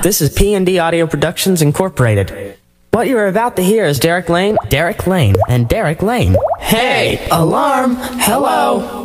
This is P&D Audio Productions Incorporated. What you are about to hear is Derek Lane, and Derek Lane. Hey! Alarm! Hello!